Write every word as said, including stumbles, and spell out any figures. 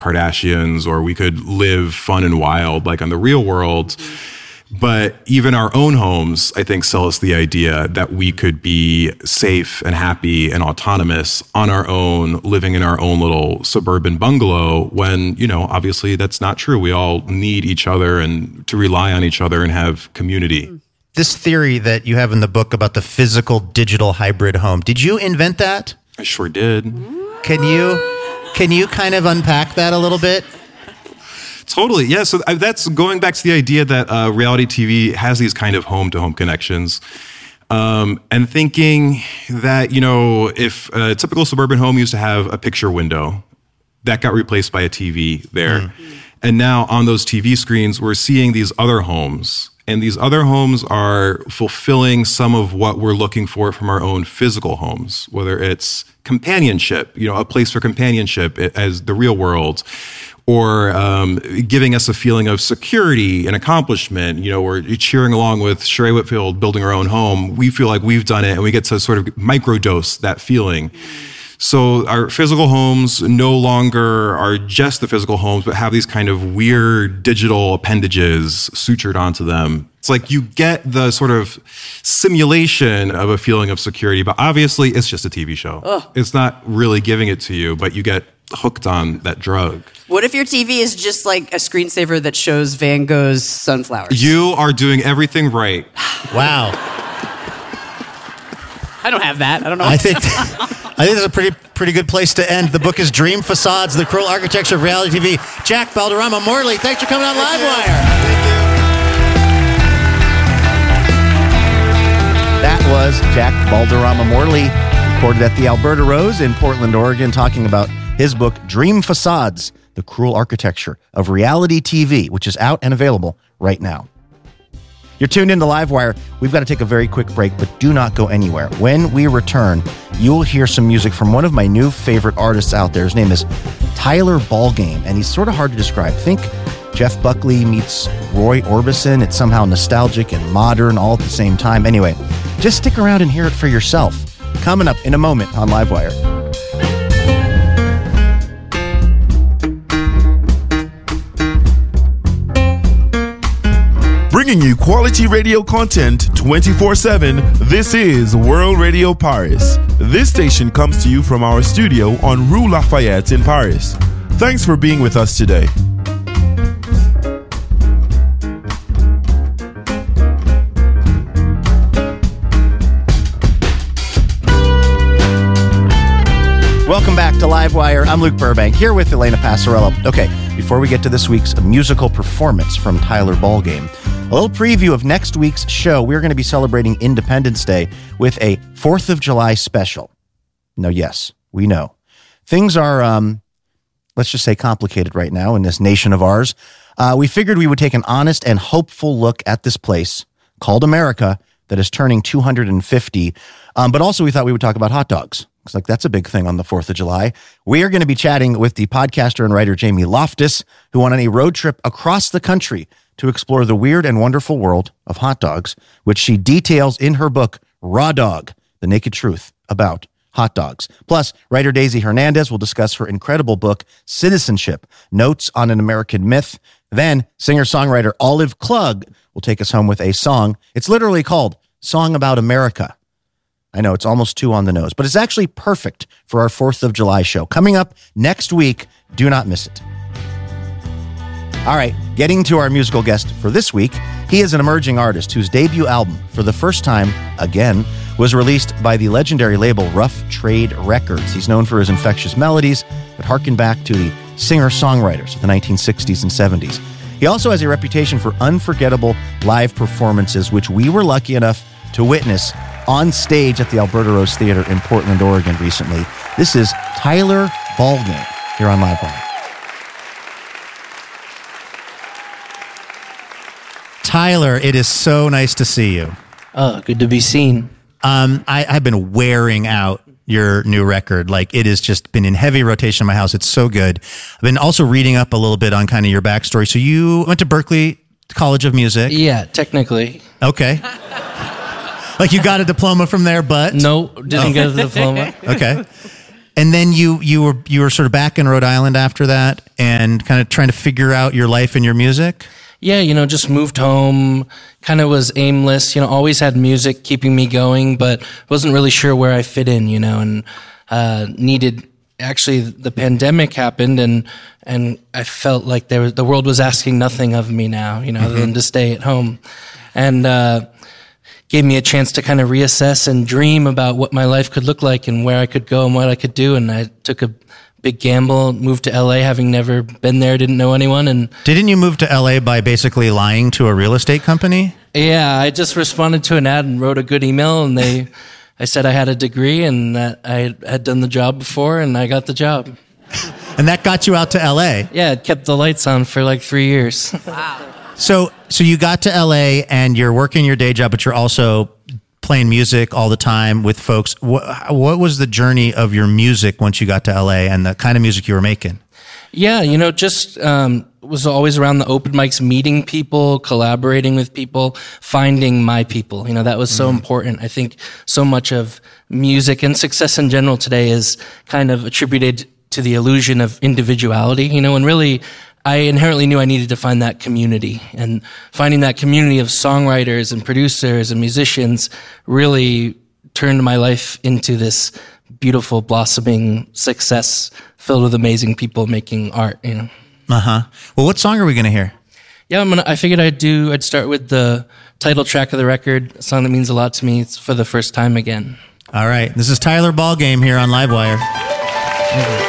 Kardashians, or we could live fun and wild like on the real world. But even our own homes, I think, sell us the idea that we could be safe and happy and autonomous on our own, living in our own little suburban bungalow, when, you know, obviously that's not true. We all need each other and to rely on each other and have community. This theory that you have in the book about the physical digital hybrid home, did you invent that? I sure did. Can you, can you kind of unpack that a little bit? Totally. Yeah. So that's going back to the idea that uh, reality T V has these kind of home-to-home connections. Um, and thinking that, you know, if a typical suburban home used to have a picture window, that got replaced by a T V there. Mm. And now on those T V screens, we're seeing these other homes. And these other homes are fulfilling some of what we're looking for from our own physical homes, whether it's companionship, you know, a place for companionship as the real world, or um, giving us a feeling of security and accomplishment. You know, we're cheering along with Sheree Whitfield building her own home. We feel like we've done it, and we get to sort of microdose that feeling. So our physical homes no longer are just the physical homes, but have these kind of weird digital appendages sutured onto them. It's like you get the sort of simulation of a feeling of security, but obviously it's just a T V show. Ugh. It's not really giving it to you, but you get hooked on that drug. What if your T V is just like a screensaver that shows Van Gogh's sunflowers? You are doing everything right. Wow. I don't have that. I don't know. I think I think this is a pretty pretty good place to end. The book is Dream Facades, The Cruel Architecture of Reality T V. Jack Balderrama Morley, thanks for coming on Livewire. Thank you. That was Jack Balderrama Morley, recorded at the Alberta Rose in Portland, Oregon, talking about his book, Dream Facades, The Cruel Architecture of Reality T V, which is out and available right now. You're tuned into Livewire. We've got to take a very quick break, but do not go anywhere. When we return, you'll hear some music from one of my new favorite artists out there. His name is Tyler Ballgame, and he's sort of hard to describe. Think Jeff Buckley meets Roy Orbison. It's somehow nostalgic and modern all at the same time. Anyway, just stick around and hear it for yourself. Coming up in a moment on Livewire. Bringing you quality radio content twenty-four seven, this is World Radio Paris. This station comes to you from our studio on Rue Lafayette in Paris. Thanks for being with us today. Welcome back to Livewire. I'm Luke Burbank, here with Elena Passarello. Okay, before we get to this week's musical performance from Tyler Ballgame, a little preview of next week's show. We're going to be celebrating Independence Day with a fourth of July special. Now, yes, we know. Things are, um, let's just say, complicated right now in this nation of ours. Uh, we figured we would take an honest and hopeful look at this place called America that is turning two hundred fifty. Um, but also we thought we would talk about hot dogs. Looks like that's a big thing on the fourth of July. We are going to be chatting with the podcaster and writer Jamie Loftus, who went on a road trip across the country to explore the weird and wonderful world of hot dogs, which she details in her book, Raw Dog, The Naked Truth About Hot Dogs. Plus, writer Daisy Hernandez will discuss her incredible book, Citizenship, Notes on an American Myth. Then, singer-songwriter Olive Klug will take us home with a song. It's literally called Song About America. I know, it's almost too on the nose, but it's actually perfect for our fourth of July show. Coming up next week, do not miss it. All right, getting to our musical guest for this week, he is an emerging artist whose debut album, for the first time, again, was released by the legendary label Rough Trade Records. He's known for his infectious melodies that harken back to the singer-songwriters of the nineteen sixties and seventies. He also has a reputation for unforgettable live performances, which we were lucky enough to witness on stage at the Alberta Rose Theater in Portland, Oregon recently. This is Tyler Ballgame here on Livewire. Tyler, it is so nice to see you. Oh, good to be seen. Um, I, I've been wearing out your new record. Like, it has just been in heavy rotation in my house. It's so good. I've been also reading up a little bit on kind of your backstory. So you went to Berklee College of Music. Yeah, technically. Okay. Like, you got a diploma from there, but? No, didn't oh. get a diploma. Okay. And then you you were you were sort of back in Rhode Island after that, and kind of trying to figure out your life and your music. Yeah, you know, just moved home, kind of was aimless, you know, always had music keeping me going, but wasn't really sure where I fit in, you know, and uh, needed, actually the pandemic happened, and and I felt like there was, the world was asking nothing of me now, you know, mm-hmm. other than to stay at home. And uh, gave me a chance to kind of reassess and dream about what my life could look like and where I could go and what I could do, and I took a big gamble, moved to L A having never been there, didn't know anyone. And didn't you move to L A by basically lying to a real estate company? Yeah, I just responded to an ad and wrote a good email, and they, I said I had a degree and that I had done the job before, and I got the job. And that got you out to L A? Yeah, it kept the lights on for like three years. Wow. So, so you got to L A and you're working your day job, but you're also playing music all the time with folks. What, what was the journey of your music once you got to L A and the kind of music you were making? Yeah, you know, just um, was always around the open mics, meeting people, collaborating with people, finding my people. You know, that was so mm-hmm. important. I think so much of music and success in general today is kind of attributed to the illusion of individuality, you know, and really I inherently knew I needed to find that community, and finding that community of songwriters and producers and musicians really turned my life into this beautiful, blossoming success filled with amazing people making art, you know. Uh-huh. Well, what song are we going to hear? Yeah, I'm gonna, I figured I'd do, I'd start with the title track of the record, a song that means a lot to me. It's For the First Time Again. All right. This is Tyler Ballgame here on Livewire. Mm-hmm.